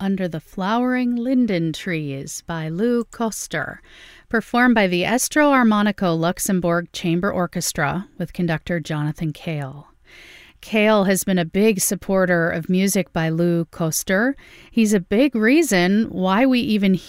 Under the Flowering Linden Trees by Lou Koster, performed by the Estro Armonico Luxembourg Chamber Orchestra with conductor Jonathan Kale. Kale has been a big supporter of music by Lou Koster. He's a big reason why we even